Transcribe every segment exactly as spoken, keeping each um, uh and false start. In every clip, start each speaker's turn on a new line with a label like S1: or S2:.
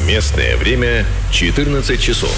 S1: Местное время четырнадцать часов.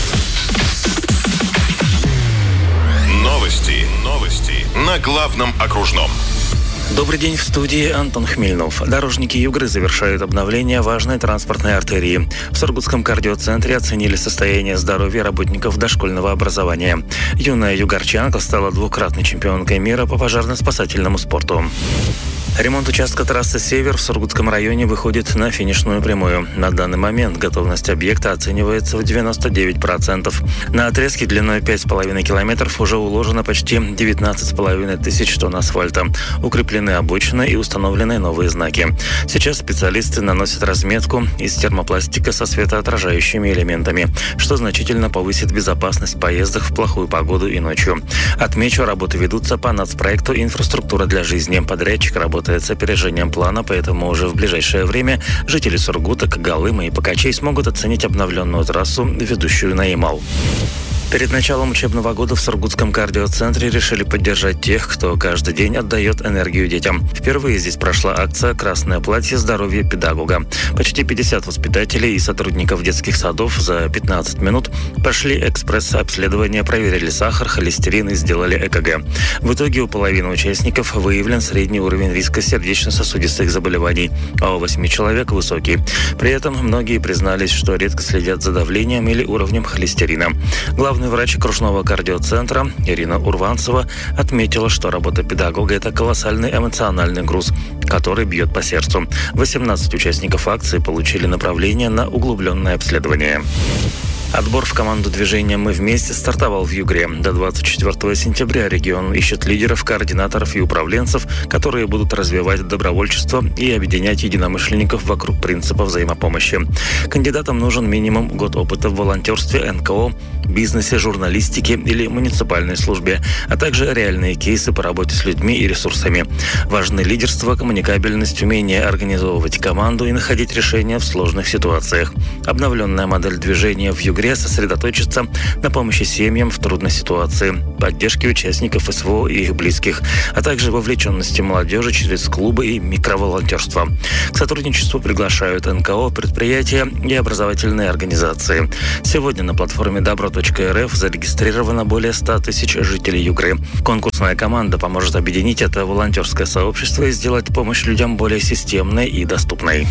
S1: Новости. Новости. На главном окружном.
S2: Добрый день, в студии Антон Хмельнов. Дорожники Югры завершают обновление важной транспортной артерии. В Сургутском кардиоцентре оценили состояние здоровья работников дошкольного образования. Юная югорчанка стала двукратной чемпионкой мира по пожарно-спасательному спорту. Ремонт участка трассы «Север» в Сургутском районе выходит на финишную прямую. На данный момент готовность объекта оценивается в девяносто девять процентов. На отрезке длиной пять с половиной километров уже уложено почти девятнадцать с половиной тысяч тонн асфальта. Укреплены обочины и установлены новые знаки. Сейчас специалисты наносят разметку из термопластика со светоотражающими элементами, что значительно повысит безопасность поездок в плохую погоду и ночью. Отмечу, работы ведутся по нацпроекту «Инфраструктура для жизни». Подрядчик работает с опережением плана, поэтому уже в ближайшее время жители Сургута, Когалыма и Покачей смогут оценить обновленную трассу, ведущую на Ямал. Перед началом учебного года в Сургутском кардиоцентре решили поддержать тех, кто каждый день отдает энергию детям. Впервые здесь прошла акция «Красное платье. Здоровье педагога». Почти пятьдесят воспитателей и сотрудников детских садов за пятнадцать минут прошли экспресс-обследование, проверили сахар, холестерин и сделали ЭКГ. В итоге у половины участников выявлен средний уровень риска сердечно-сосудистых заболеваний, а у восьми человек высокий. При этом многие признались, что редко следят за давлением или уровнем холестерина. Главный врач окружного кардиоцентра Ирина Урванцева отметила, что работа педагога – это колоссальный эмоциональный груз, который бьет по сердцу. восемнадцать участников акции получили направление на углубленное обследование. Отбор в команду движения «Мы вместе» стартовал в Югре. До двадцать четвёртого сентября регион ищет лидеров, координаторов и управленцев, которые будут развивать добровольчество и объединять единомышленников вокруг принципа взаимопомощи. Кандидатам нужен минимум год опыта в волонтерстве, эн ка о, бизнесе, журналистике или муниципальной службе, а также реальные кейсы по работе с людьми и ресурсами. Важны лидерство, коммуникабельность, умение организовывать команду и находить решения в сложных ситуациях. Обновленная модель движения в Югре сосредоточится на помощи семьям в трудной ситуации, поддержке участников эс вэ о и их близких, а также вовлеченности молодежи через клубы и микроволонтерство. К сотрудничеству приглашают эн ка о, предприятия и образовательные организации. Сегодня на платформе добро точка эр эф зарегистрировано более ста тысяч жителей Югры. Конкурсная команда поможет объединить это волонтерское сообщество и сделать помощь людям более системной и доступной.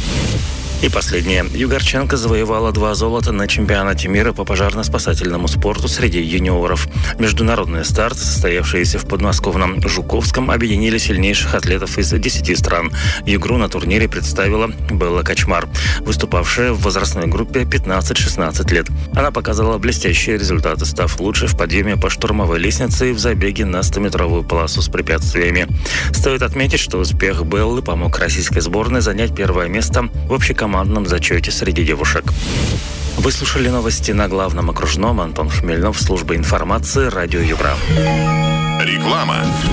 S2: И последнее. Югорчанка завоевала два золота на чемпионате мира по пожарно-спасательному спорту среди юниоров. Международные старты, состоявшиеся в подмосковном Жуковском, объединили сильнейших атлетов из десяти стран. Югру на турнире представила Белла Качмар, выступавшая в возрастной группе пятнадцать-шестнадцать лет. Она показала блестящие результаты, став лучшей в подъеме по штурмовой лестнице и в забеге на стометровую полосу с препятствиями. Стоит отметить, что успех Беллы помог российской сборной занять первое место в общекомандном командном зачете среди девушек. Вы слушали новости на главном окружном. Антон Хмельнов, служба информации, радио Югра.
S1: Реклама.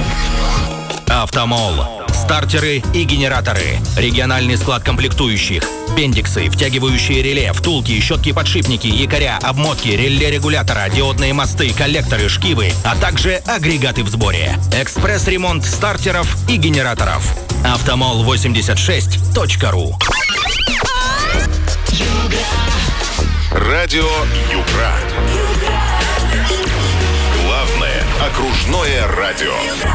S3: Автомол. Стартеры и генераторы. Региональный склад комплектующих. Бендиксы, втягивающие реле, втулки, щетки-подшипники, якоря, обмотки, реле-регулятора, диодные мосты, коллекторы, шкивы, а также агрегаты в сборе. Экспресс-ремонт стартеров и генераторов. автомол восемьдесят шесть точка ру.
S1: Радио Югра. Главное окружное радио.